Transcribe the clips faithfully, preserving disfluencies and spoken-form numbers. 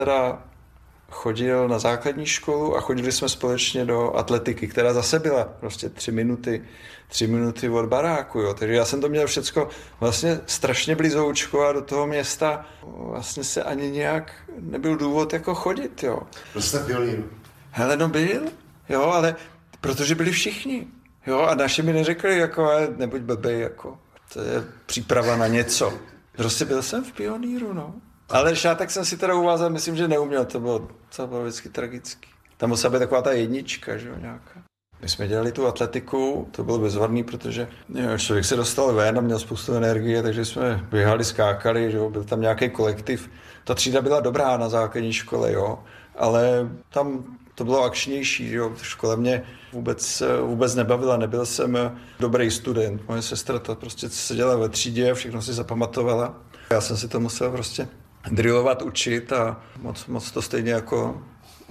teda chodil na základní školu a chodili jsme společně do atletiky, která zase byla prostě tři minuty, tři minuty od baráku, jo. Takže já jsem to měl všecko vlastně strašně blízoučko a do toho města vlastně se ani nějak nebyl důvod jako chodit, jo. Byl jste pionýr? Hele, no byl, jo, ale protože byli všichni, jo, a naši mi neřekli, jako, ale nebuď blbej, jako, to je příprava na něco. Prostě byl jsem v pionýru, no. Ale šátek jsem si teda uvázal, myslím, že neuměl, to bylo, to bylo vždycky tragický. Tam musela být taková ta jednička, že jo, nějaká. My jsme dělali tu atletiku, to bylo bezvadný, protože jo, člověk se dostal ven a měl spoustu energie, takže jsme běhali, skákali, že jo, byl tam nějaký kolektiv. Ta třída byla dobrá na základní škole, jo, ale tam to bylo akčnější, že jo, v škole mě vůbec, vůbec nebavila, nebyl jsem dobrý student. Moje sestra ta prostě seděla ve třídě a všechno si zapamatovala. Já jsem si to musel prostě drillovat, učit a moc, moc to stejně jako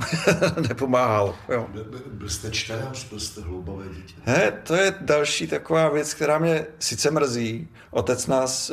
nepomáhalo. Jo. Byl jste čtenář, byl jste hloubavé dítě? He, to je další taková věc, která mě sice mrzí. Otec nás,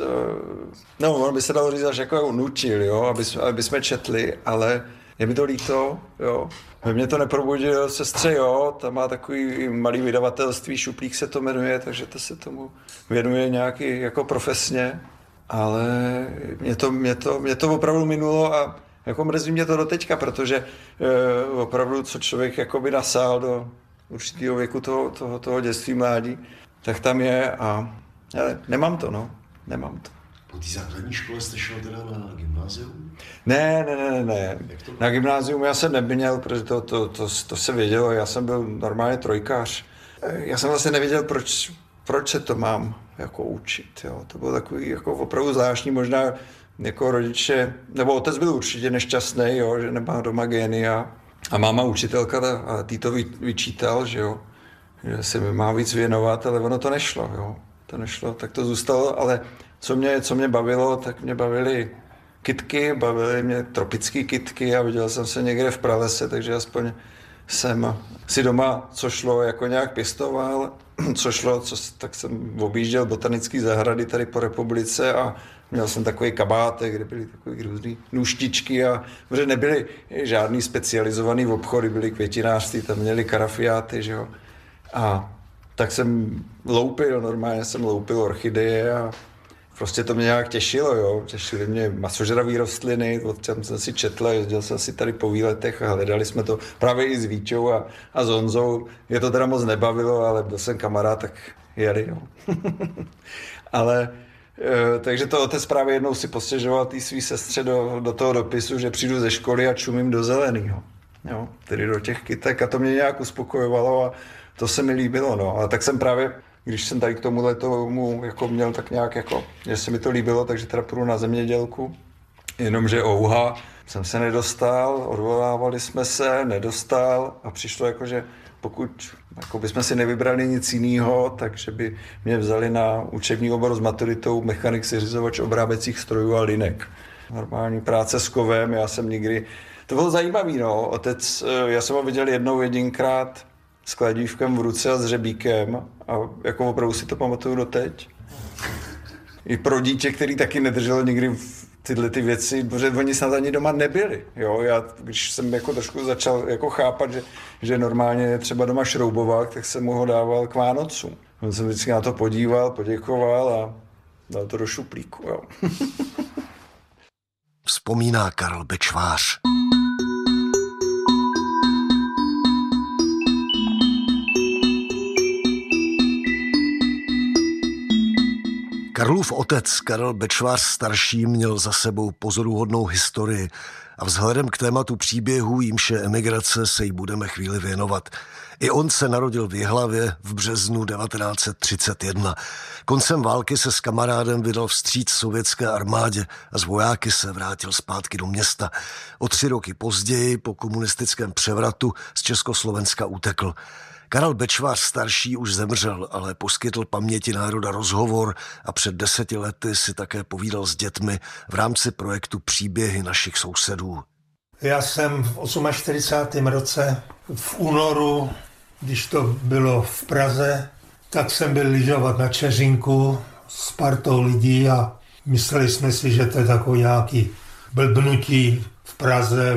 no on by se dalo říct, že jako nutil, jo, aby, aby jsme četli, ale je mi to líto, jo. Mě to neprobudil sestře, jo, tam má takový malý vydavatelství, Šuplík se to jmenuje, takže to se tomu věnuje nějaký jako profesně. Ale mě to, mě, to, mě to opravdu minulo a jako mrzí mě to do teďka, protože e, opravdu, co člověk jakoby nasál do určitého věku toho, toho, toho dětství, mládí, tak tam je a ale nemám to, no, nemám to. Po té základní škole jste šel teda na gymnázium? Ne, ne, ne, ne. Na gymnázium já jsem neměl, protože to, to, to, to se vědělo, já jsem byl normálně trojkář. Já jsem vlastně nevěděl, proč, proč se to mám jako učit, jo. To bylo takový jako opravdu zvláštní, možná jako rodiče, nebo otec byl určitě nešťastný, jo, že nemá doma génia. A máma učitelka, a tý to vyčítal, že jo, že se mi má víc věnovat, ale ono to nešlo, jo. To nešlo, tak to zůstalo, ale co mě, co mě bavilo, tak mě bavily kytky, bavily mě tropické kytky a viděl jsem se někde v pralese, takže aspoň jsem si doma, co šlo, jako nějak pěstoval, co šlo, co, tak jsem objížděl botanické zahrady tady po republice a měl jsem takový kabátek, kde byly takový různý nůštičky a protože nebyly žádný specializovaný obchody, byly květinářství, tam měli karafiáty, že jo. A tak jsem loupil, normálně jsem loupil orchideje a prostě to mě nějak těšilo, jo. Těšily mě masožravý rostliny, o čem jsem si četl, jezdil jsem si tady po výletech a hledali jsme to právě i s Víčou a, a s Honzou. Mě to teda moc nebavilo, ale byl jsem kamarád, tak jeli, jo. Ale e, takže to otec právě jednou si postěžoval té svý sestře do, do toho dopisu, že přijdu ze školy a čumím do zelenýho, jo. Tedy do těch kytek a to mě nějak uspokojovalo a to se mi líbilo, no. Ale tak jsem právě když jsem tady k tomuhle tomu jako měl tak nějak jako, že se mi to líbilo, takže teda půjdu na zemědělku, jenomže ouha, jsem se nedostal, odvolávali jsme se, nedostal a přišlo jako, že pokud jako bychom si nevybrali nic jiného, takže by mě vzali na učební obor s maturitou mechanik seřizovač obráběcích strojů a linek. Normální práce s kovem, já jsem nikdy, to bylo zajímavý, no, otec, já jsem ho viděl jednou jedinkrát, s kladívkem v ruce a s řebíkem a jako opravdu si to pamatuju doteď. I pro dítě, který taky nedržel nikdy tyhle ty věci, protože oni snad ani doma nebyli. Jo? Já, když jsem jako trošku začal jako chápat, že, že normálně třeba doma šrouboval, tak jsem mu ho dával k Vánocům. On se vždycky na to podíval, poděkoval a dal to do šuplíku. Jo? Vzpomíná Karel Bečvář. Karlův otec Karel Bečvář starší měl za sebou pozoruhodnou historii a vzhledem k tématu příběhu, jímž je emigrace, se jí budeme chvíli věnovat. I on se narodil v Jihlavě v březnu devatenáct set třicet jedna. Koncem války se s kamarádem vydal vstříc sovětské armádě a z vojáky se vrátil zpátky do města. O tři roky později, po komunistickém převratu, z Československa utekl. Karel Bečvář starší už zemřel, ale poskytl paměti národa rozhovor a před deseti lety si také povídal s dětmi v rámci projektu Příběhy našich sousedů. Já jsem v čtyřicátém osmém roce v únoru, když to bylo v Praze, tak jsem byl lyžovat na Čeřinku s partou lidí a mysleli jsme si, že to je takový nějaký blbnutí v Praze,